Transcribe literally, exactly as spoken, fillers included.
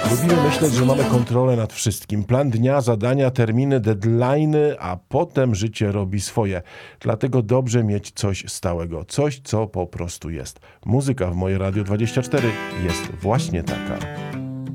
Lubimy myśleć, że mamy kontrolę nad wszystkim. Plan dnia, zadania, terminy, deadline'y, a potem życie robi swoje. Dlatego dobrze mieć coś stałego. Coś, co po prostu jest. Muzyka w moje Radio dwadzieścia cztery jest właśnie taka.